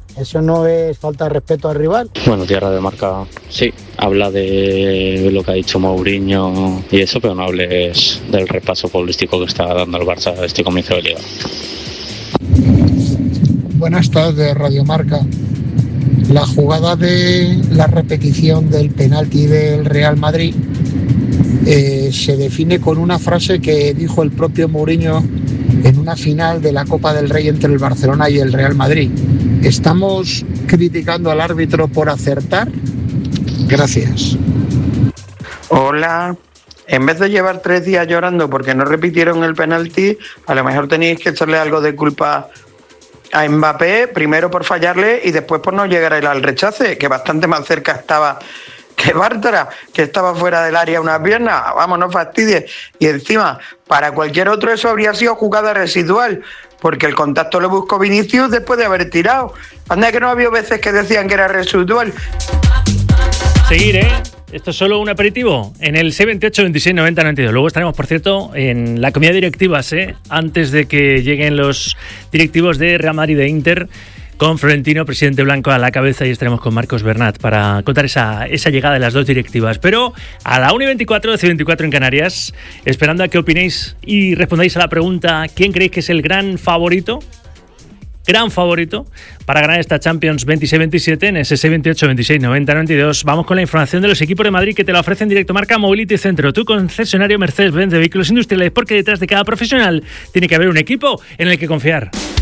¿Eso no es falta de respeto al rival? Bueno, Tierra de Marca, sí, habla de lo que ha dicho Mourinho y eso, pero no hables del repaso futbolístico que está dando el Barça a este comienzo de liga. Buenas tardes, Radio Marca. La jugada de la repetición del penalti del Real Madrid se define con una frase que dijo el propio Mourinho en una final de la Copa del Rey entre el Barcelona y el Real Madrid. ¿Estamos criticando al árbitro por acertar? Gracias. Hola. En vez de llevar 3 días llorando porque no repitieron el penalti, a lo mejor tenéis que echarle algo de culpa a Mbappé, primero por fallarle y después por no llegar al rechace, que bastante más cerca estaba que Bartra, que estaba fuera del área una pierna. Vamos, no fastidies. Y encima, para cualquier otro eso habría sido jugada residual, porque el contacto lo buscó Vinicius después de haber tirado. Anda que no había veces que decían que era residual. Seguir, ¿eh? Esto es solo un aperitivo en el 628 26 90 92. Luego estaremos, por cierto, en la comida de directivas, antes de que lleguen los directivos de Real Madrid e Inter, con Florentino, presidente blanco, a la cabeza, y estaremos con Marcos Bernat para contar esa llegada de las dos directivas. Pero a la 1:24, 12:24 en Canarias, esperando a que opinéis y respondáis a la pregunta: ¿quién creéis que es el gran favorito para ganar esta Champions 26-27 en ese 628 26 90 92? Vamos con la información de los equipos de Madrid que te la ofrecen directo Marca Mobility Centro, tu concesionario Mercedes-Benz de vehículos industriales, porque detrás de cada profesional tiene que haber un equipo en el que confiar.